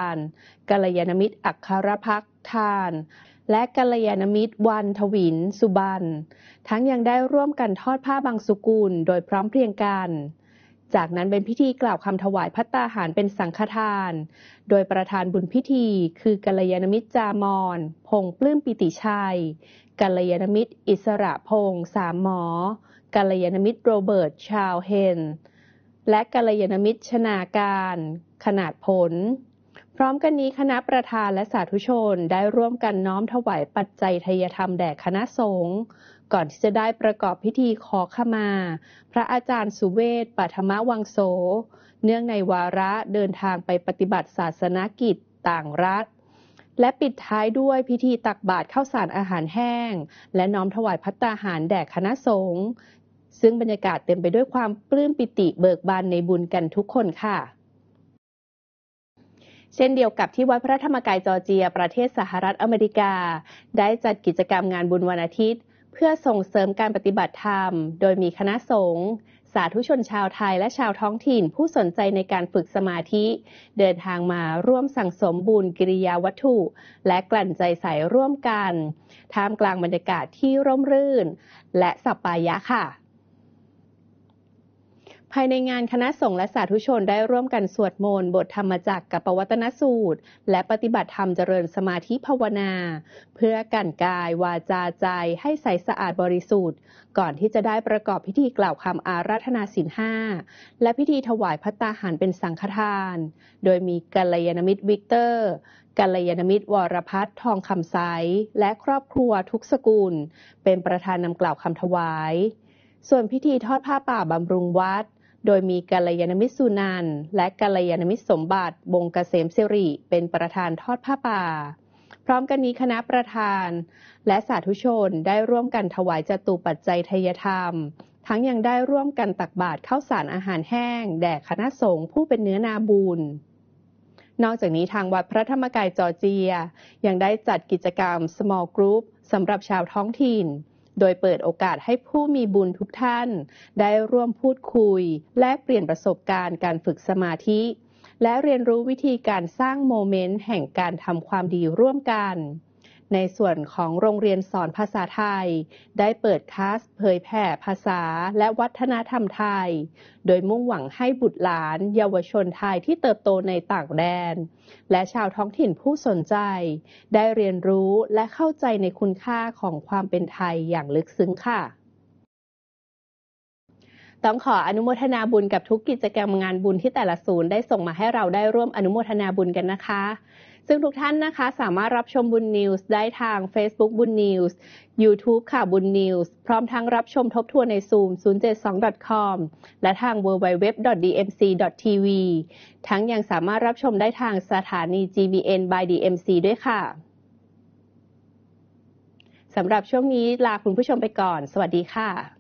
กัลยาณมิตรอัครภักทาน และกัลยาณมิตรวันทวินสุบรรณทั้งยังได้ร่วมกันทอดผ้าบางสุกุลโดยพร้อมเพรียงกันจากนั้นเป็นพิธีกล่าวคำถวายภัตตาหารเป็นสังฆทานโดยประธานบุญพิธีคือกัลยาณมิตรจามรพงษ์ปลื้มปิติชัยกัลยาณมิตรอิสระพงษ์สามหมอกัลยาณมิตรโรเบิร์ตชาวเฮนและกัลยาณมิตรชนาการขนาดผลพร้อมกันนี้คณะประธานและสาธุชนได้ร่วมกันน้อมถวายปัจจัยทายธรรมแด่คณะสงฆ์ก่อนที่จะได้ประกอบพิธีขอขมาพระอาจารย์สุเวศปัทมวังโสเนื่องในวาระเดินทางไปปฏิบัติศาสนกิจต่างรัฐและปิดท้ายด้วยพิธีตักบาตรข้าวสารอาหารแห้งและน้อมถวายภัตตาหารแด่คณะสงฆ์ซึ่งบรรยากาศเต็มไปด้วยความปลื้มปิติเบิกบานในบุญกันทุกคนค่ะเช่นเดียวกับที่วัดพระธรรมกายจอร์เจียประเทศสหรัฐอเมริกาได้จัดกิจกรรมงานบุญวันอาทิตย์เพื่อส่งเสริมการปฏิบัติธรรมโดยมีคณะสงฆ์สาธุชนชาวไทยและชาวท้องถิ่นผู้สนใจในการฝึกสมาธิเดินทางมาร่วมสั่งสมบุญกิริยาวัตถุและกลั่นใจใส่ร่วมกันท่ามกลางบรรยากาศที่ร่มรื่นและสัปปายะค่ะภายในงานคณะสงฆ์และสาธุชนได้ร่วมกันสวดมนต์บทธรรมจักรกับปวัตนสูตรและปฏิบัติธรรมเจริญสมาธิภาวนาเพื่อกันกายวาจาใจให้ใสสะอาดบริสุทธิ์ก่อนที่จะได้ประกอบพิธีกล่าวคำอาราธนาศีล 5และพิธีถวายภัตตาหารเป็นสังฆทานโดยมีกัลยาณมิตรวิกเตอร์กัลยาณมิตรวรพัฒน์ทองคำไซและครอบครัวทุกสกุลเป็นประธานนำกล่าวคำถวายส่วนพิธีทอดผ้าป่าบำรุงวัดโดยมีกัลยาณมิตรสุนันท์และกัลยาณมิตรสมบัติวงศ์เกษมสิริเป็นประธานทอดผ้าป่าพร้อมกันนี้คณะประธานและสาธุชนได้ร่วมกันถวายจตุปัจจัยทายธรรมทั้งยังได้ร่วมกันตักบาตรข้าวสารอาหารแห้งแด่คณะสงฆ์ผู้เป็นเนื้อนาบุญนอกจากนี้ทางวัดพระธรรมกายจอร์เจียยังได้จัดกิจกรรม Small Group สำหรับชาวท้องถิ่นโดยเปิดโอกาสให้ผู้มีบุญทุกท่านได้ร่วมพูดคุยแลกเปลี่ยนประสบการณ์การฝึกสมาธิและเรียนรู้วิธีการสร้างโมเมนต์แห่งการทำความดีร่วมกันในส่วนของโรงเรียนสอนภาษาไทยได้เปิดคลาสเผยแผ่ภาษาและวัฒนธรรมไทยโดยมุ่งหวังให้บุตรหลานเยาวชนไทยที่เติบโตในต่างแดนและชาวท้องถิ่นผู้สนใจได้เรียนรู้และเข้าใจในคุณค่าของความเป็นไทยอย่างลึกซึ้งค่ะต้องขออนุโมทนาบุญกับทุกกิจกรรมงานบุญที่แต่ละศูนย์ได้ส่งมาให้เราได้ร่วมอนุโมทนาบุญกันนะคะซึ่งทุกท่านนะคะสามารถรับชมบุญนิวส์ได้ทาง Facebook บุญนิวส์ YouTube ค่ะบุญนิวส์พร้อมทั้งรับชมทบทวนใน Zoom 072.com และทาง www.dmc.tv ทั้งยังสามารถรับชมได้ทางสถานี GBN by DMC ด้วยค่ะสำหรับช่วงนี้ลาคุณผู้ชมไปก่อนสวัสดีค่ะ